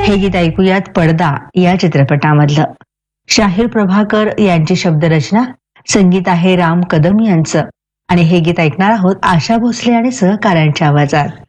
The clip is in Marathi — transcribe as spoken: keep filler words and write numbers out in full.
हे गीत ऐकूयात पडदा या चित्रपटामधलं. शाहीर प्रभाकर यांची शब्दरचना, संगीत आहे राम कदम यांचं आणि हे गीत ऐकणार आहोत आशा भोसले आणि सहकाऱ्यांच्या आवाजात.